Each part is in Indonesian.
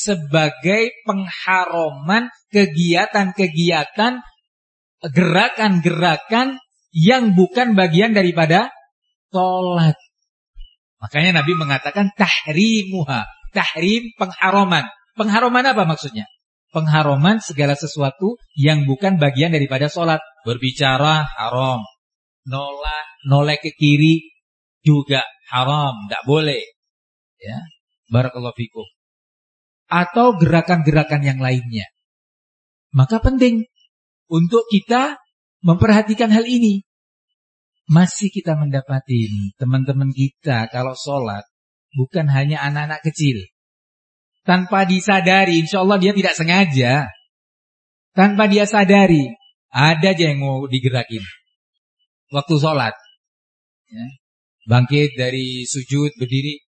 sebagai pengharuman kegiatan-kegiatan, gerakan-gerakan yang bukan bagian daripada sholat. Makanya Nabi mengatakan tahrimuha. Tahrim, pengharuman. Pengharuman apa maksudnya? Pengharuman segala sesuatu yang bukan bagian daripada sholat. Berbicara haram, noleh ke kiri juga haram, tidak boleh. Ya, barakallahu fikum. Atau gerakan-gerakan yang lainnya. Maka penting untuk kita memperhatikan hal ini. Masih kita mendapati teman-teman kita kalau sholat bukan hanya anak-anak kecil. Tanpa disadari, insya Allah dia tidak sengaja. Tanpa dia sadari, ada aja yang mau digerakin waktu sholat. Ya. Bangkit dari sujud, berdiri.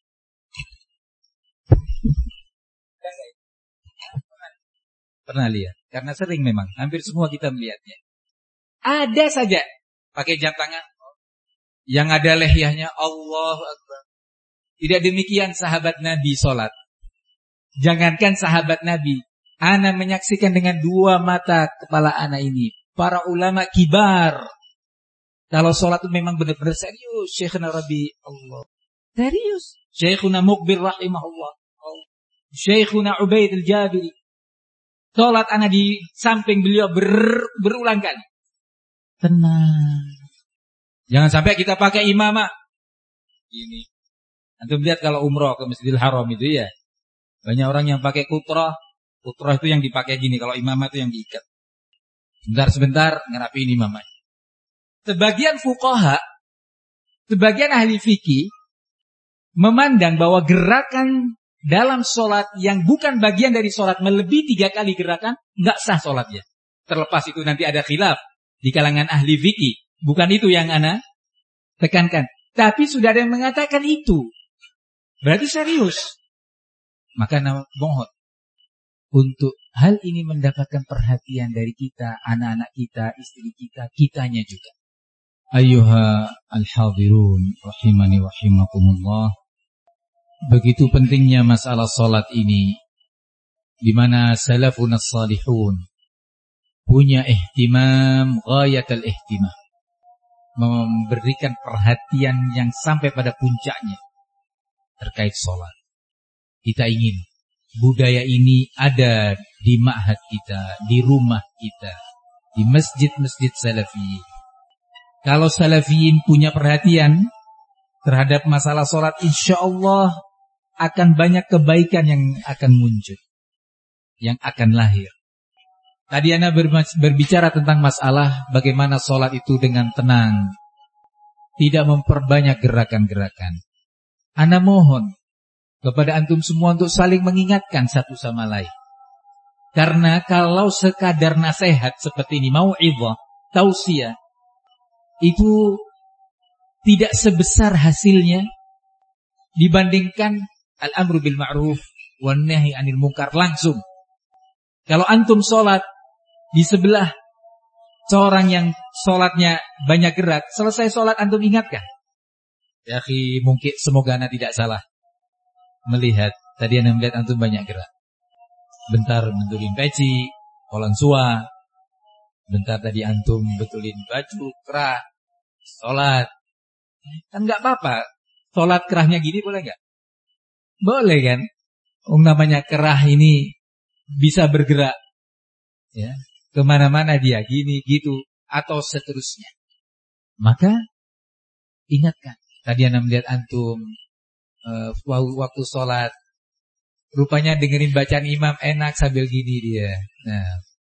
Pernah lihat? Karena sering memang, hampir semua kita melihatnya. Ada saja pakai jam tangan yang ada lehyahnya, Allahu Akbar. Tidak demikian sahabat Nabi sholat. Jangankan sahabat Nabi, ana menyaksikan dengan dua mata kepala ana ini. Para ulama kibar. Kalau sholat itu memang benar-benar serius. Syekhuna Rabi Allah. Serius. Syekhuna Muqbil rahimahullah. Syekhuna Ubaid al-Jabiri. Sholat ana di samping beliau berulang kali. Tenang. Jangan sampai kita pakai imamah. Ini. Antum lihat kalau umroh ke Masjidil Haram itu ya. Banyak orang yang pakai kutrah. Kutrah itu yang dipakai gini. Kalau imamah itu yang diikat. Sebentar-sebentar ngerapiin imamah. Sebagian fuqaha, sebagian ahli fikih memandang bahwa gerakan dalam sholat yang bukan bagian dari sholat melebihi 3 kali gerakan, nggak sah sholatnya. Terlepas itu nanti ada khilaf di kalangan ahli fikih. Bukan itu yang ana tekankan. Tapi sudah ada yang mengatakan itu. Berarti serius. Maka mohon untuk hal ini mendapatkan perhatian dari kita, anak-anak kita, istri kita, kitanya juga. Ayyuha al-hadirun rahimani rahimakumullah. Begitu pentingnya masalah salat ini, di mana salafun as-salihun punya ihtimam ghayatul ihtimam, memberikan perhatian yang sampai pada puncaknya terkait salat. Kita ingin budaya ini ada di ma'had kita, di rumah kita, di masjid-masjid salafiyin. Kalau salafiyin punya perhatian terhadap masalah sholat, insya Allah akan banyak kebaikan yang akan muncul, yang akan lahir. Tadi ana berbicara tentang masalah bagaimana sholat itu dengan tenang, tidak memperbanyak gerakan-gerakan. Ana mohon kepada antum semua untuk saling mengingatkan satu sama lain. Karena kalau sekadar nasihat seperti ini, mau'izah, tausiah, itu tidak sebesar hasilnya dibandingkan al-amru bil ma'ruf wan nahi 'anil munkar langsung. Kalau antum sholat di sebelah seorang yang sholatnya banyak gerak, selesai sholat antum ingatkan. Ya akhi, mungkin semoga ana tidak salah melihat, tadi ana melihat antum banyak gerak. Bentar betulin peci, kolan sua. Bentar tadi antum betulin baju, kerah, sholat. Kan gak apa-apa. Sholat kerahnya gini boleh gak? Boleh kan? Namanya kerah ini bisa bergerak. Ya, kemana-mana dia, gini, gitu. Atau seterusnya. Maka, ingatkan. Tadi anda melihat antum waktu sholat. Rupanya dengerin bacaan imam enak sambil gini dia. Nah,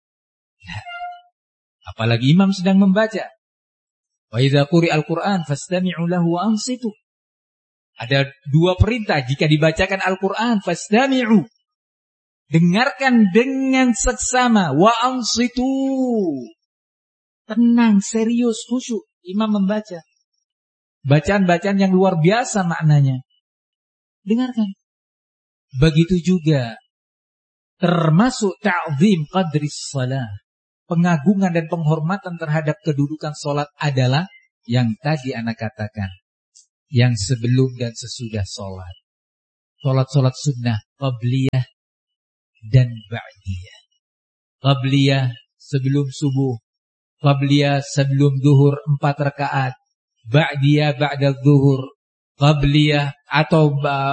apalagi imam sedang membaca. Wa idza quri'al Qur'an fastami'u lahu wa ansitu. Ada 2 perintah jika dibacakan Al-Qur'an, fastami'u. Dengarkan dengan seksama, wa ansitu. Tenang, serius, khusyuk imam membaca. Bacaan-bacaan yang luar biasa maknanya. Dengarkan. Begitu juga termasuk ta'zim qadris shalah. Pengagungan dan penghormatan terhadap kedudukan sholat adalah yang tadi anak katakan. Yang sebelum dan sesudah sholat. Sholat-sholat sunnah, qabliyah, dan ba'diyah. Qabliyah sebelum subuh, qabliyah sebelum zuhur 4 rakaat, ba'diyah ba'da zuhur, qabliyah atau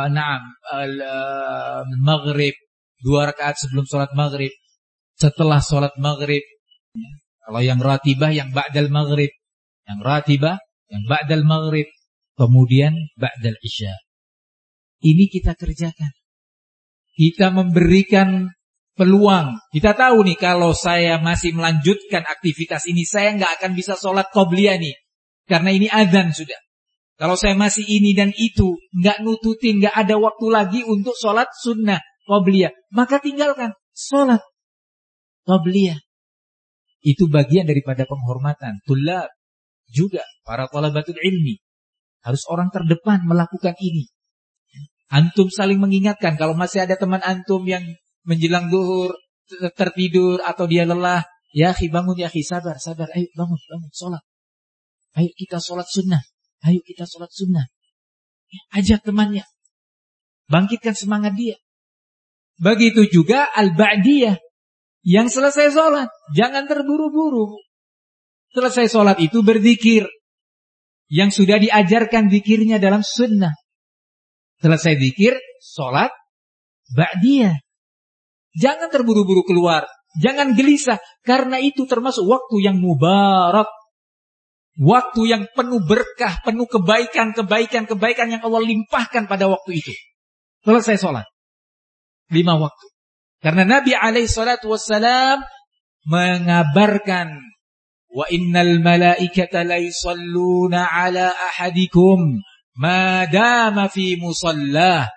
maghrib 2 rakaat sebelum salat maghrib, setelah salat maghrib. Kalau yang ratibah yang ba'dal maghrib, yang ratibah yang ba'dal maghrib, kemudian ba'dal isya. Ini kita kerjakan. Kita memberikan peluang. Kita tahu nih, kalau saya masih melanjutkan aktivitas ini, saya nggak akan bisa sholat qobliyah nih. Karena ini azan sudah. Kalau saya masih ini dan itu, nggak nututin, nggak ada waktu lagi untuk sholat sunnah qobliyah, maka tinggalkan sholat qobliyah. Itu bagian daripada penghormatan. Tulab juga, para thalabatul ilmi. Harus orang terdepan melakukan ini. Antum saling mengingatkan. Kalau masih ada teman antum yang menjelang zuhur tertidur atau dia lelah, ya akhi bangun, ya akhi, sabar, ayo bangun, sholat. Ayo kita sholat sunnah. Ayo kita sholat sunnah. Ajak temannya. Bangkitkan semangat dia. Begitu juga al-ba'diyah. Yang selesai sholat, jangan terburu-buru. Selesai sholat itu berzikir. Yang sudah diajarkan zikirnya dalam sunnah. Selesai zikir, sholat ba'diyah. Jangan terburu-buru keluar. Jangan gelisah. Karena itu termasuk waktu yang mubarak. Waktu yang penuh berkah, penuh kebaikan yang Allah limpahkan pada waktu itu. Selesai sholat. 5 waktu. Karena Nabi SAW mengabarkan, wa innal malaikata la yusalluna ala ahadikum ma dama fi musallah.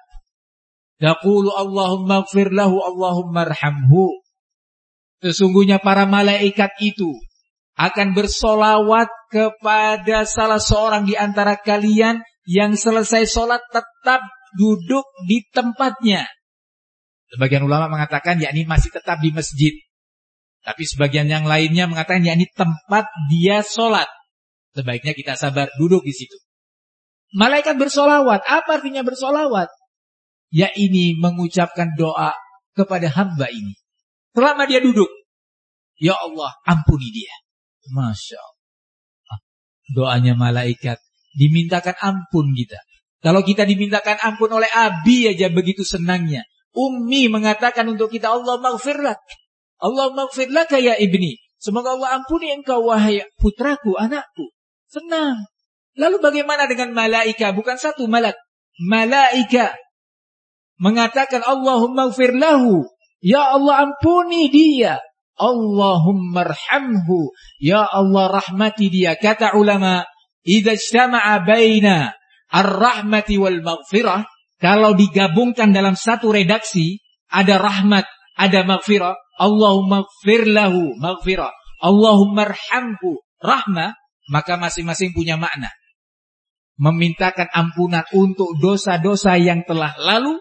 Taqulu Allahumma ighfir lahu, Allahumma arhamhu. Sesungguhnya para malaikat itu akan bersolawat kepada salah seorang di antara kalian yang selesai sholat tetap duduk di tempatnya. Sebagian ulama mengatakan yakni masih tetap di masjid. Tapi sebagian yang lainnya mengatakan yakni tempat dia sholat. Sebaiknya kita sabar duduk di situ. Malaikat bersolawat. Apa artinya bersolawat? Ya ini mengucapkan doa kepada hamba ini. Selama dia duduk. Ya Allah, ampuni dia. Masya Allah. Doanya malaikat. Dimintakan ampun kita. Kalau kita dimintakan ampun oleh Abi aja begitu senangnya. Ummi mengatakan untuk kita, Allah maghfirlak. Allah maghfirlak ya ibni. Semoga Allah ampuni engkau wahai putraku, anakku. Senang. Lalu bagaimana dengan malaika? Bukan satu malak. Malaika mengatakan Allahumma ighfir lahu. Ya Allah ampuni dia. Allahumma arhamhu. Ya Allah rahmati dia. Kata ulama, idza ijtama'a baina ar-rahmati wal maghfirah, kalau digabungkan dalam satu redaksi, ada rahmat, ada maghfirah, Allahumma ighfir lahu maghfirah, Allahumma arhamhu rahmah, maka masing-masing punya makna. Memintakan ampunan untuk dosa-dosa yang telah lalu,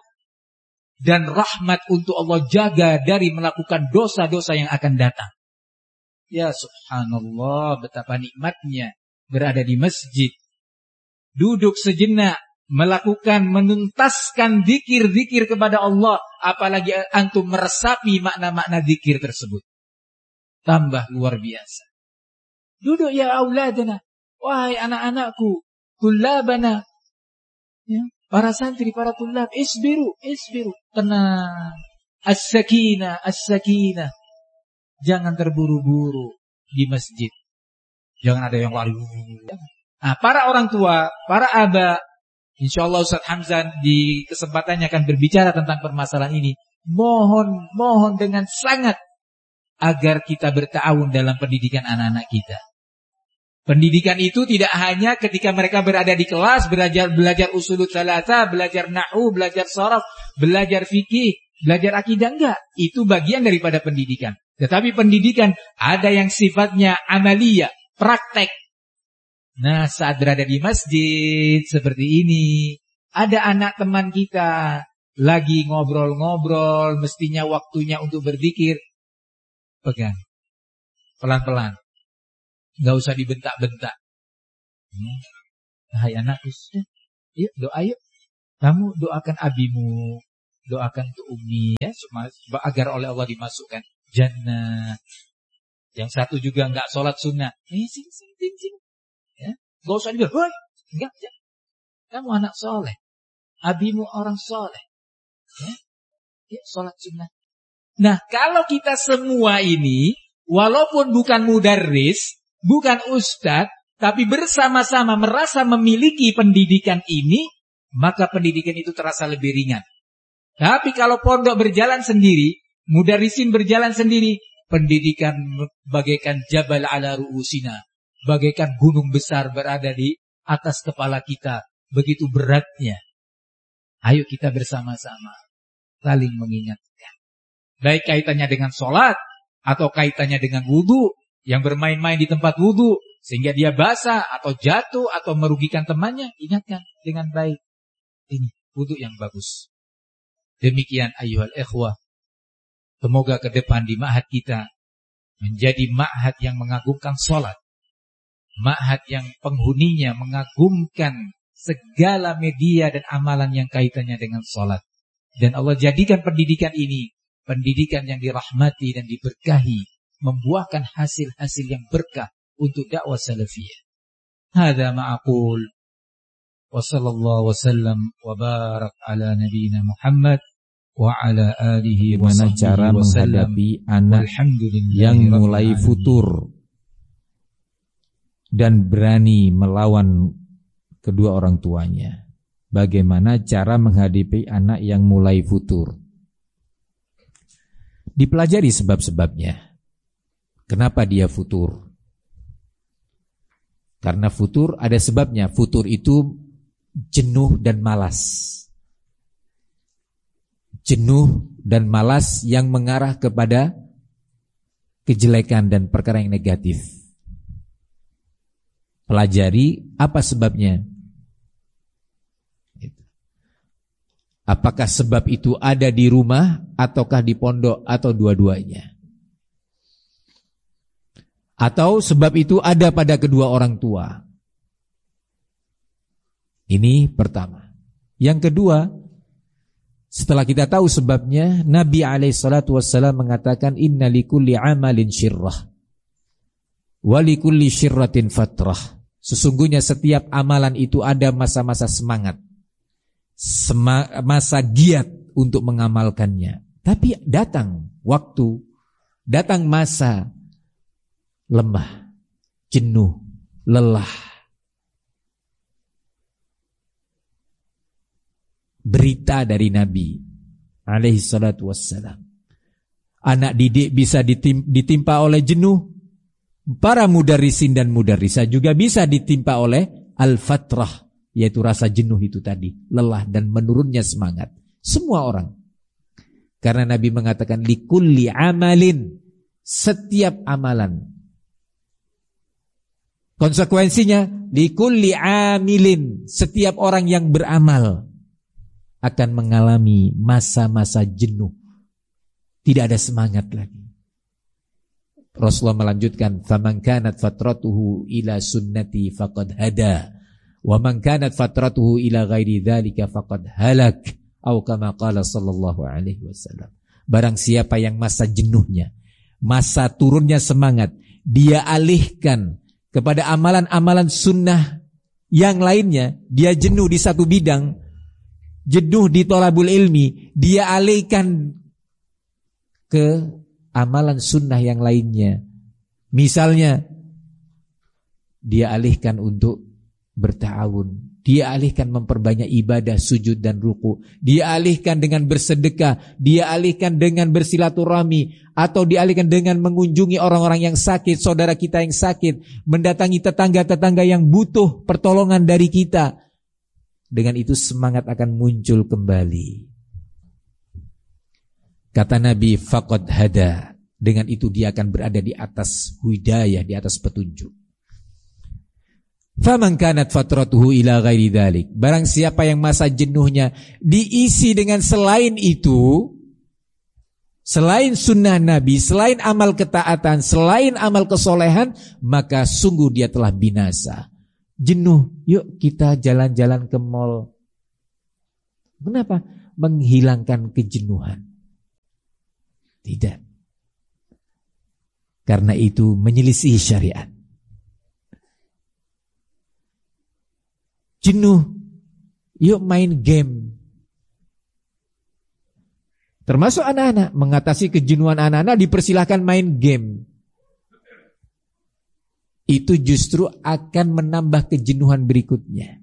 dan rahmat untuk Allah jaga dari melakukan dosa-dosa yang akan datang. Ya subhanallah, betapa nikmatnya berada di masjid. Duduk sejenak, melakukan, menuntaskan zikir-zikir kepada Allah. Apalagi antum meresapi makna-makna zikir tersebut. Tambah luar biasa. Duduk ya auladana. Wahai anak-anakku. Tullabana. Ya, para santri, para tullab. Isbiru. Tenang. As-sakinah. Jangan terburu-buru di masjid. Jangan ada yang lari. Nah, para orang tua, para aba, InsyaAllah Ustaz Hamzan di kesempatannya akan berbicara tentang permasalahan ini. Mohon dengan sangat agar kita berta'awun dalam pendidikan anak-anak kita. Pendidikan itu tidak hanya ketika mereka berada di kelas, belajar usulut salasa, belajar nahwu, belajar sharaf, belajar fikih, belajar akidah, enggak. Itu bagian daripada pendidikan. Tetapi pendidikan ada yang sifatnya amaliyah, praktek. Nah, saat berada di masjid seperti ini, ada anak teman kita lagi ngobrol-ngobrol, mestinya waktunya untuk berzikir. Pegang. Pelan-pelan. Enggak usah dibentak-bentak. Hai anakku, yuk doa yuk. Kamu doakan abimu. Doakan untuk Umi ya, agar oleh Allah dimasukkan jannah. Yang satu juga enggak sholat sunnah. Sing. Ya. Enggak usah dia, "Hoi." Enggak. Kamu anak soleh. Abimu orang soleh. Ya, sholat sunnah. Nah, kalau kita semua ini, walaupun bukan mudarris, bukan ustadz, tapi bersama-sama merasa memiliki pendidikan ini, maka pendidikan itu terasa lebih ringan. Tapi kalau pondok berjalan sendiri, mudarrisin berjalan sendiri, pendidikan bagaikan jabal ala ru'usina, bagaikan gunung besar berada di atas kepala kita, begitu beratnya. Ayo kita bersama-sama saling mengingatkan. Baik kaitannya dengan sholat, atau kaitannya dengan wudu, yang bermain-main di tempat wudu, sehingga dia basah, atau jatuh, atau merugikan temannya, ingatkan dengan baik. Ini wudu yang bagus. Demikian ayyuhal ikhwah. Semoga ke depan di ma'had kita menjadi ma'had yang mengagungkan sholat. Ma'had yang penghuninya mengagumkan segala media dan amalan yang kaitannya dengan sholat. Dan Allah jadikan pendidikan ini pendidikan yang dirahmati dan diberkahi, membuahkan hasil-hasil yang berkah untuk dakwah salafiyah. Hadza ma'aqul. Wa sallallahu wasallam wa barak ala nabiyyina Muhammad wa ala alihi wa sahbihi cara menghadapi anak yang mulai futur dan berani melawan kedua orang tuanya. Bagaimana cara menghadapi anak yang mulai futur? Dipelajari sebab-sebabnya. Kenapa dia futur? Karena futur ada sebabnya. Futur itu jenuh dan malas. Jenuh dan malas yang mengarah kepada kejelekan dan perkara yang negatif. Pelajari apa sebabnya. Apakah sebab itu ada di rumah ataukah di pondok atau dua-duanya? Atau sebab itu ada pada kedua orang tua? Ini pertama. Yang kedua, setelah kita tahu sebabnya, Nabi SAW mengatakan inna likulli amalin syirrah wa likulli syirratin fatrah. Sesungguhnya setiap amalan itu ada masa-masa semangat, masa giat untuk mengamalkannya. Tapi datang waktu, datang masa lemah, jenuh, lelah. Berita dari Nabi alaihi salatu wassalam. Anak didik bisa ditimpa oleh jenuh. Para mudarrisin dan mudarrisah juga bisa ditimpa oleh al-fatrah, yaitu rasa jenuh itu tadi, lelah dan menurunnya semangat. Semua orang. Karena Nabi mengatakan likulli amalin, setiap amalan. Konsekuensinya likulli amilin, setiap orang yang beramal akan mengalami masa-masa jenuh. Tidak ada semangat lagi. Rasulullah melanjutkan, "Faman kanat fatratuhu ila sunnati faqad hada, wa man kanat fatratuhu ila ghairi dzalika faqad halak." Atau kama qala sallallahu alaihi wasallam. Barang siapa yang masa jenuhnya, masa turunnya semangat, dia alihkan kepada amalan-amalan sunnah yang lainnya, dia jenuh di satu bidang, jenuh di thalabul ilmi, dia alihkan ke amalan sunnah yang lainnya. Misalnya dia alihkan untuk berta'awun, dia alihkan memperbanyak ibadah sujud dan ruku, dia alihkan dengan bersedekah, dia alihkan dengan bersilaturahmi, atau dialihkan dengan mengunjungi orang-orang yang sakit, saudara kita yang sakit, mendatangi tetangga-tetangga yang butuh pertolongan dari kita. Dengan itu semangat akan muncul kembali. Kata Nabi, faqad hada. Dengan itu dia akan berada di atas hidayah, di atas petunjuk. Faman kanat fatratuhu ila ghairi dzalik. Barang siapa yang masa jenuhnya diisi dengan selain itu, selain sunnah Nabi, selain amal ketaatan, selain amal kesolehan, maka sungguh dia telah binasa. Jenuh, yuk kita jalan-jalan ke mall. Kenapa? menghilangkan kejenuhan. Tidak. Karena itu menyelisihi syariat. Jenuh, yuk main game. Termasuk anak-anak, mengatasi kejenuhan anak-anak dipersilahkan main game. Itu justru akan menambah kejenuhan berikutnya.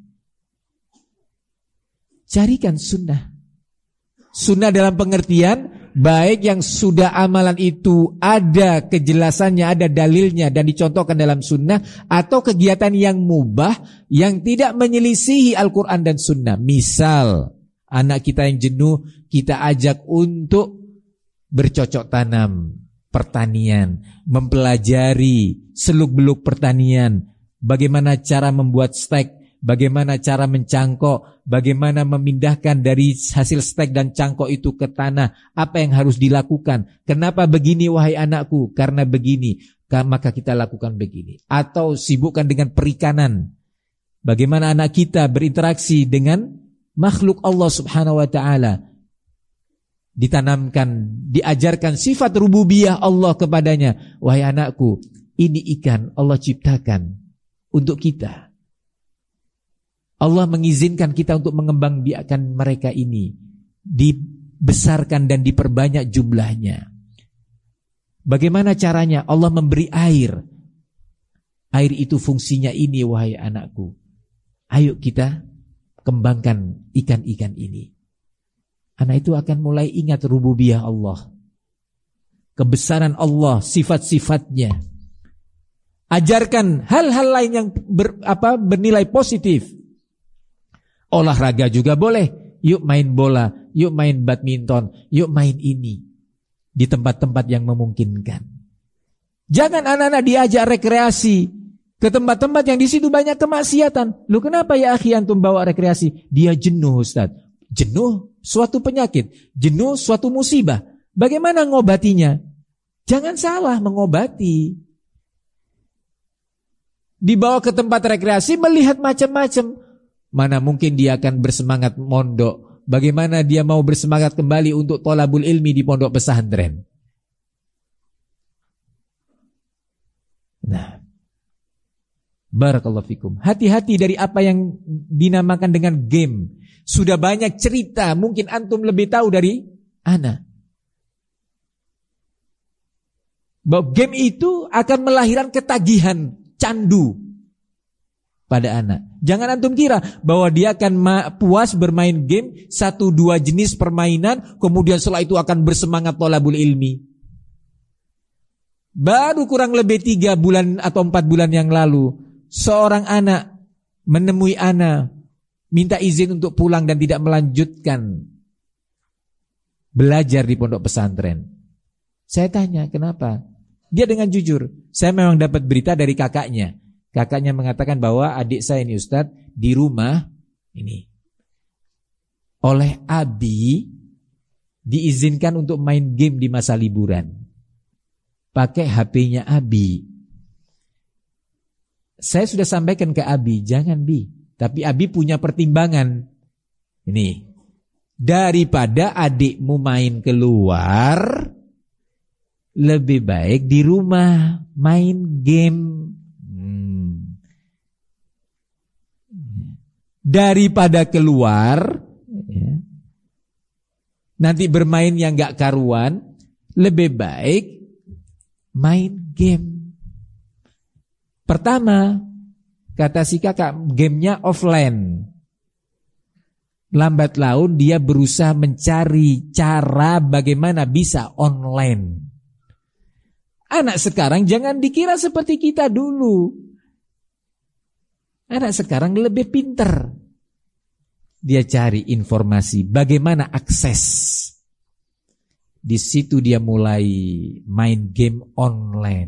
Carikan sunnah. Sunnah dalam pengertian, baik yang sudah amalan itu ada kejelasannya, ada dalilnya dan dicontohkan dalam sunnah, atau kegiatan yang mubah yang tidak menyelisihi Al-Quran dan sunnah. Misal, anak kita yang jenuh, kita ajak untuk bercocok tanam, pertanian, mempelajari seluk-beluk pertanian, bagaimana cara membuat stek, bagaimana cara mencangkok, bagaimana memindahkan dari hasil stek dan cangkok itu ke tanah, apa yang harus dilakukan, kenapa begini wahai anakku, karena begini, maka kita lakukan begini. Atau sibukkan dengan perikanan, bagaimana anak kita berinteraksi dengan makhluk Allah subhanahu wa ta'ala, ditanamkan, diajarkan sifat rububiyah Allah kepadanya. Wahai anakku, ini ikan Allah ciptakan untuk kita. Allah mengizinkan kita untuk mengembangbiakkan mereka ini, dibesarkan dan diperbanyak jumlahnya. Bagaimana caranya? Allah memberi air. Air itu fungsinya ini wahai anakku. Ayo kita kembangkan ikan-ikan ini. Anak itu akan mulai ingat rububiyah Allah, kebesaran Allah, sifat-sifatnya. Ajarkan hal-hal lain yang bernilai positif. Olahraga juga boleh. Yuk main bola, yuk main badminton, yuk main ini di tempat-tempat yang memungkinkan. Jangan anak-anak diajak rekreasi ke tempat-tempat yang di situ banyak kemaksiatan. Lu kenapa ya akhi antum bawa rekreasi? Dia jenuh Ustaz. Jenuh suatu penyakit, jenuh suatu musibah. Bagaimana ngobatinya? Jangan salah mengobati. Dibawa ke tempat rekreasi melihat macam-macam. Mana mungkin dia akan bersemangat mondok? Bagaimana dia mau bersemangat kembali untuk thalabul ilmi di pondok pesantren? Nah, barakallahu fikum. Hati-hati dari apa yang dinamakan dengan game. Sudah banyak cerita, mungkin antum lebih tahu dari ana. Bahwa game itu akan melahirkan ketagihan, candu pada anak. Jangan antum kira bahwa dia akan puas bermain game 1-2 jenis permainan, kemudian setelah itu akan bersemangat thalabul ilmi. Baru kurang lebih 3 bulan atau 4 bulan yang lalu, seorang anak menemui ana, minta izin untuk pulang dan tidak melanjutkan belajar di pondok pesantren. Saya tanya, kenapa? Dia dengan jujur, saya memang dapat berita dari kakaknya. Kakaknya mengatakan bahwa adik saya ini Ustadz di rumah ini oleh abi diizinkan untuk main game di masa liburan. Pakai HP-nya abi. Saya sudah sampaikan ke abi, jangan bi. Tapi abi punya pertimbangan. Ini, daripada adikmu main keluar, lebih baik di rumah main game. Daripada keluar, ya, nanti bermain yang gak karuan, lebih baik main game. Pertama, kata si kakak, gamenya offline. Lambat laun dia berusaha mencari cara bagaimana bisa online. Anak sekarang jangan dikira seperti kita dulu. Anak sekarang lebih pinter. Dia cari informasi bagaimana akses. Di situ dia mulai main game online.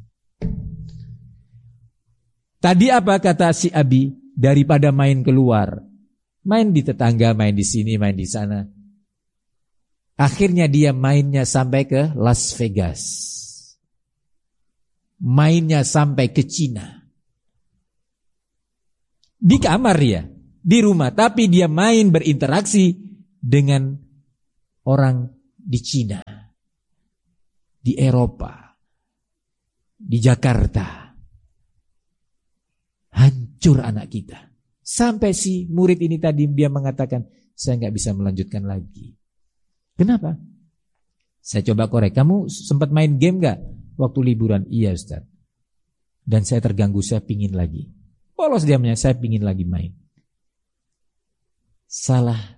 Tadi apa kata si abi? Daripada main keluar, main di tetangga, main di sini, main di sana. Akhirnya dia mainnya sampai ke Las Vegas. Mainnya sampai ke Cina. Di kamar ya, di rumah, tapi dia main berinteraksi dengan orang di Cina, di Eropa, di Jakarta. Hancur anak kita. Sampai si murid ini tadi dia mengatakan, saya nggak bisa melanjutkan lagi. Kenapa? Saya coba korek. Kamu sempat main game nggak waktu liburan? Iya Ustaz. Dan saya terganggu, saya pingin lagi. Polos diamnya, saya pingin lagi main. Salah